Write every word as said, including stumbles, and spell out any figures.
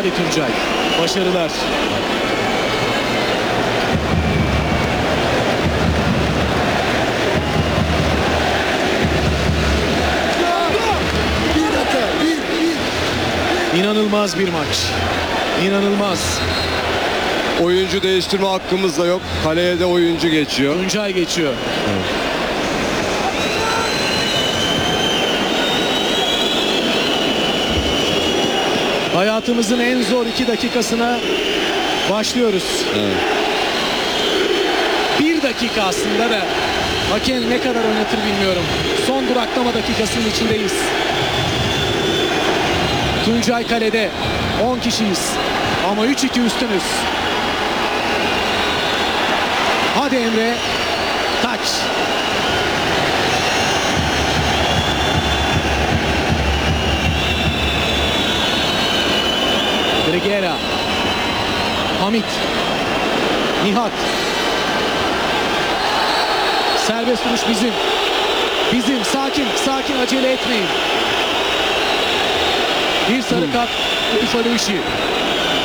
Hadi Tuncay. Başarılar. İnanılmaz bir maç. İnanılmaz. Oyuncu değiştirme hakkımız da yok. Kaleye de oyuncu geçiyor. Tuncay geçiyor. Evet. Hayatımızın en zor iki dakikasına başlıyoruz. Evet. Bir dakika aslında da hakem ne kadar oynatır bilmiyorum. Son duraklama dakikasının içindeyiz. Tuncay kalede. on kişiyiz. Ama üç iki üstünüz. Hadi Emre. Taç. Gregera. Hamit. Nihat. Serbest vuruş bizim. Bizim. Sakin. Sakin. Acele etmeyin. Bir sarı kart. Ufaluşi.